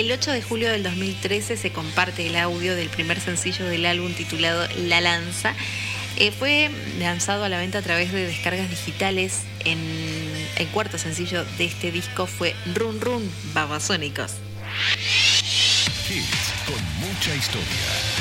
El 8 de julio del 2013 se comparte el audio del primer sencillo del álbum titulado La Lanza. Fue lanzado a la venta a través de descargas digitales. El cuarto sencillo de este disco fue Run Run, Babasónicos. Hits con mucha historia.